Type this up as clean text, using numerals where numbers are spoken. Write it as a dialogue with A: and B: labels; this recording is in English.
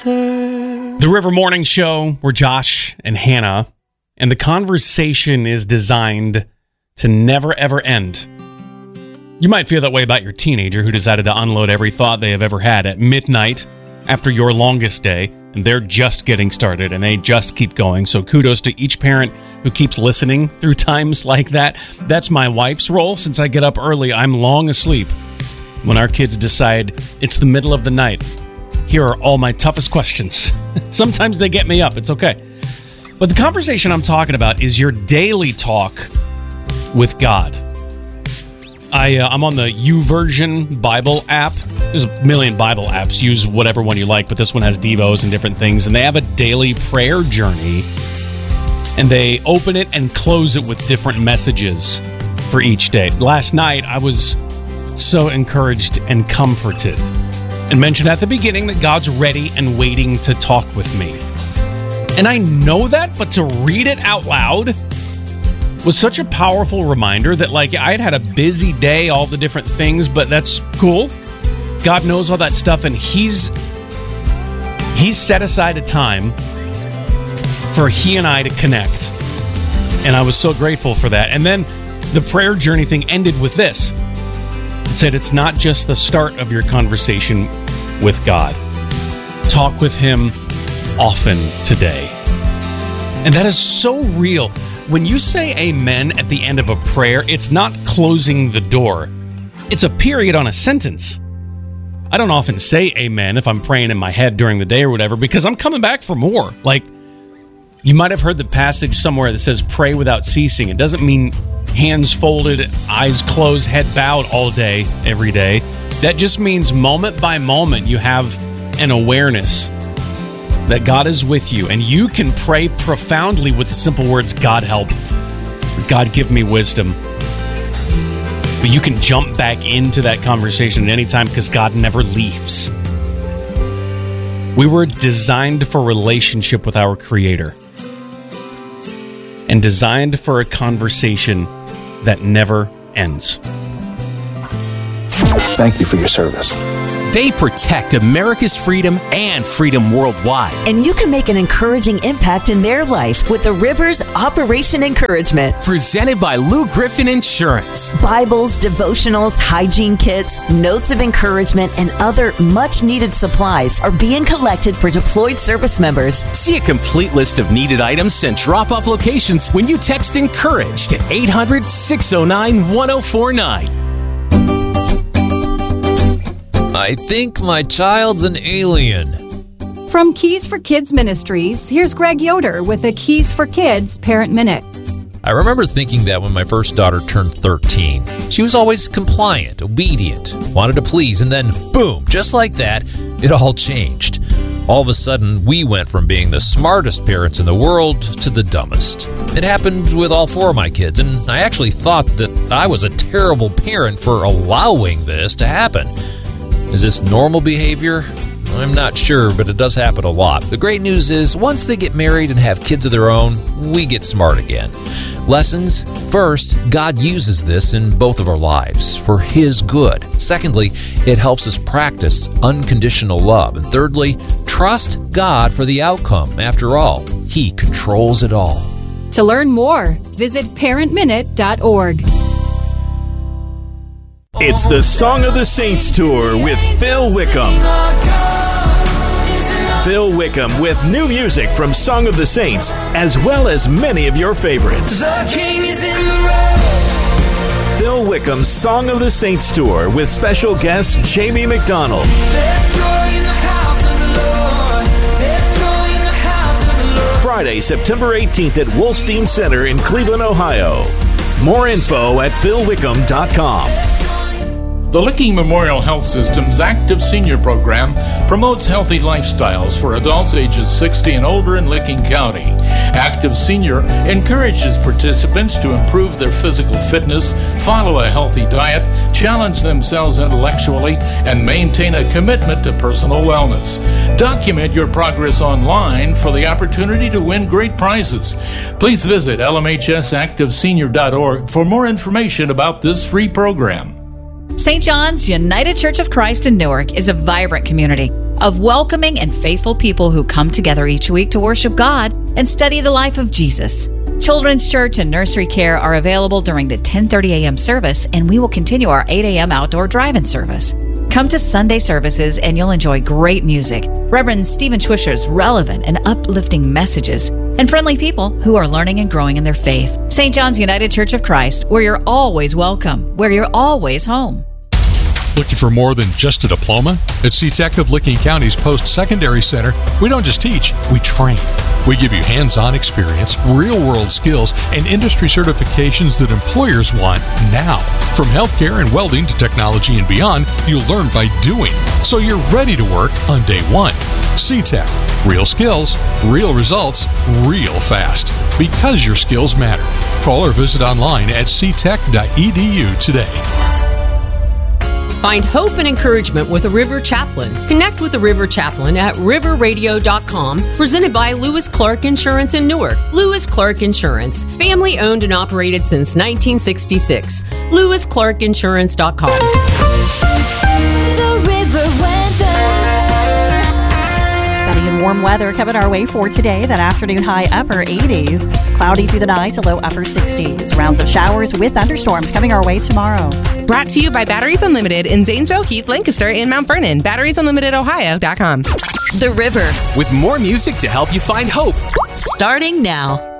A: together.
B: The River Morning Show, we're Josh and Hannah, and the conversation is designed to never, ever end. You might feel that way about your teenager who decided to unload every thought they have ever had at midnight after your longest day, and they're just getting started, and they just keep going. So kudos to each parent who keeps listening through times like that. That's my wife's role. Since I get up early, I'm long asleep when our kids decide it's the middle of the night. Here are all my toughest questions. Sometimes they get me up. It's okay. But the conversation I'm talking about is your daily talk with God. I'm on the YouVersion Bible app. There's a million Bible apps. Use whatever one you like, but this one has Devos and different things. And they have a daily prayer journey. And they open it and close it with different messages for each day. Last night, I was so encouraged and comforted. And mentioned at the beginning that God's ready and waiting to talk with me. And I know that, but to read it out loud was such a powerful reminder that, like, I had a busy day, all the different things, but that's cool. God knows all that stuff, and He's set aside a time for He and I to connect. And I was so grateful for that. And then the prayer journey thing ended with this. It said it's not just the start of your conversation with God. Talk with Him often today. And that is so real. When you say amen at the end of a prayer, it's not closing the door. It's a period on a sentence. I don't often say amen if I'm praying in my head during the day or whatever, because I'm coming back for more. Like, you might have heard the passage somewhere that says pray without ceasing. It doesn't mean hands folded, eyes closed, head bowed all day, every day. That just means moment by moment you have an awareness that God is with you, and you can pray profoundly with the simple words, God help, God give me wisdom. But you can jump back into that conversation at any time because God never leaves. We were designed for relationship with our Creator and designed for a conversation that never ends.
C: Thank you for your service.
D: They protect America's freedom and freedom worldwide.
E: And you can make an encouraging impact in their life with the Rivers Operation Encouragement.
D: Presented by Lou Griffin Insurance.
E: Bibles, devotionals, hygiene kits, notes of encouragement, and other much-needed supplies are being collected for deployed service members.
D: See a complete list of needed items and drop-off locations when you text ENCOURAGE to 800-609-1049.
F: I think my child's an alien.
G: From Keys for Kids Ministries, here's Greg Yoder with a Keys for Kids Parent Minute.
F: I remember thinking that when my first daughter turned 13. She was always compliant, obedient, wanted to please, and then, boom, just like that, it all changed. All of a sudden, we went from being the smartest parents in the world to the dumbest. It happened with all four of my kids, and I actually thought that I was a terrible parent for allowing this to happen. Is this normal behavior? I'm not sure, but it does happen a lot. The great news is, once they get married and have kids of their own, we get smart again. Lessons. First, God uses this in both of our lives for His good. Secondly, it helps us practice unconditional love. And thirdly, trust God for the outcome. After all, He controls it all.
G: To learn more, visit parentminute.org.
H: It's the Song of the Saints Tour with Phil Wickham. Phil Wickham with new music from Song of the Saints, as well as many of your favorites.
A: The King is in the road.
H: Phil Wickham's Song of the Saints Tour with special guest Jamie McDonald.
A: There's joy in the house of the Lord. There's joy in the house of the Lord.
H: Friday, September 18th at Wolstein Center in Cleveland, Ohio. More info at philwickham.com.
I: The Licking Memorial Health System's Active Senior Program promotes healthy lifestyles for adults ages 60 and older in Licking County. Active Senior encourages participants to improve their physical fitness, follow a healthy diet, challenge themselves intellectually, and maintain a commitment to personal wellness. Document your progress online for the opportunity to win great prizes. Please visit lmhsactivesenior.org for more information about this free program.
J: St. John's United Church of Christ in Newark is a vibrant community.
C: of welcoming and faithful people who come together each week to worship God and study the life of Jesus. Children's church and nursery care are available during the 10:30 a.m. service, and we will continue our 8 a.m. outdoor drive-in service. Come to Sunday services and you'll enjoy great music, Reverend Stephen Schwisher's relevant and uplifting messages, and friendly people who are learning and growing in their faith. St. John's United Church of Christ, where you're always welcome, where you're always home.
J: Looking for more than just a diploma? At CTEC of Licking County's Post-Secondary Center, we don't just teach, we train. We give you hands-on experience, real-world skills, and industry certifications that employers want now. From healthcare and welding to technology and beyond, you'll learn by doing, so you're ready to work on day one. CTEC. Real skills, real results, real fast. Because your skills matter. Call or visit online at ctec.edu today.
K: Find hope and encouragement with a River Chaplain. Connect with the River Chaplain at riverradio.com, presented by Lewis Clark Insurance in Newark. Lewis Clark Insurance, family owned and operated since 1966. LewisClarkInsurance.com.
L: The River Weather. Sunny and warm weather coming our way for today. That afternoon high upper 80s. Cloudy through the night to low upper 60s. Rounds of showers with thunderstorms coming our way tomorrow.
M: Brought to you by Batteries Unlimited in Zanesville, Keith, Lancaster, and Mount Vernon. BatteriesUnlimitedohio.com.
E: The River.
D: With more music to help you find hope.
E: Starting now.